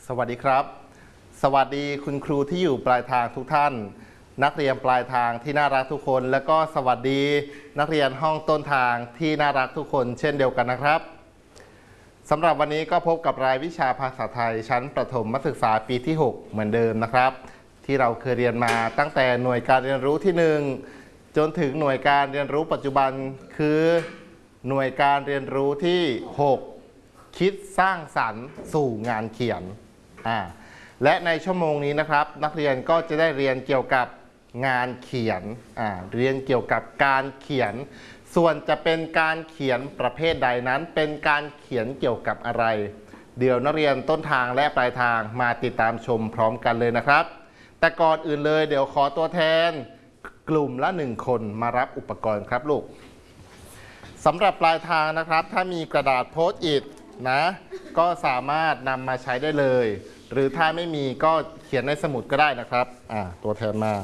สวัสดีครับสวัสดีคุณครูที่อยู่ปลายทางทุกท่านนักเรียนปลายทางที่น่ารักทุกคนและก็สวัสดีนักเรียนห้องต้นทางที่น่ารักทุกคนเช่นเดียวกันนะครับสำหรับวันนี้ก็พบกับรายวิชาภาษาไทยชั้นประถมศึกษาปีที่ 6 เหมือนเดิมนะครับที่เราเคยเรียนมาตั้งแต่หน่วยการเรียนรู้ที่ 1จนถึงหน่วยการเรียนรู้ปัจจุบันคือหน่วยการเรียนรู้ที่ 6คิดสร้างสรรค์สู่งานเขียนและในชั่วโมงนี้นะครับนักเรียนก็จะได้เรียนเกี่ยวกับงานเขียนเรียนเกี่ยวกับการเขียนส่วนจะเป็นการเขียนประเภทใดนั้นเป็นการเขียนเกี่ยวกับอะไรเดี๋ยวนักเรียนต้นทางและปลายทางมาติดตามชมพร้อมกันเลยนะครับแต่ก่อนอื่นเลยเดี๋ยวขอตัวแทนกลุ่มละ1คนมารับอุปกรณ์ครับลูกสำหรับปลายทางนะครับถ้ามีกระดาษโพสต์อิทนะก็สามารถนำมาใช้ได้เลยหรือถ้าไม่มีก็เขียนในสมุดก็ได้นะครับตัวแทนมา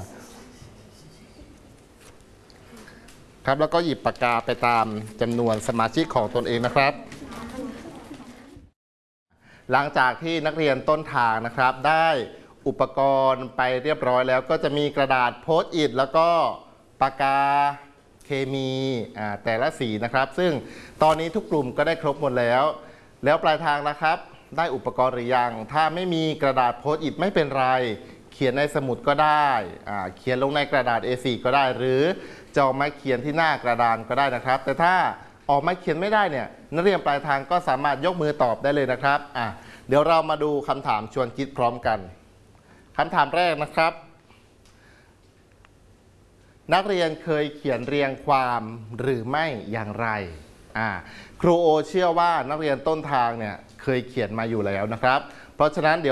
ครับแล้วก็หยิบปากกาไปตามจำนวนสมาชิกของตนเองนะครับหลังจากที่นักเรียนต้นทางนะครับได้อุปกรณ์ไปเรียบร้อยแล้วก็จะมีกระดาษโพสต์อิทแล้วก็ปากกาเคมีแต่ละสีนะครับซึ่งตอนนี้ทุกกลุ่มก็ได้ครบหมดแล้วปลายทางนะครับได้อุปกรณ์หรือยังถ้าไม่มีกระดาษโพสต์อิทไม่เป็นไรเขียนในสมุดก็ได้เขียนลงในกระดาษ A4 ก็ได้หรือจะออกมาเขียนที่หน้ากระดานก็ได้นะครับแต่ถ้าออกมาเขียนไม่ได้เนี่ยนักเรียนปลายทางก็สามารถยกมือตอบได้เลยนะครับเดี๋ยวเรามาดูคำถามชวนคิดพร้อมกันคำถามแรกนะครับนักเรียนเคยเขียนเรียงความหรือไม่อย่างไรครูโอเชื่อว่านักเรียนต้นทางเนี่ยเคยเขียนมาอยู่แล้วนะครับเพราะฉะนั้นเดี๋ยว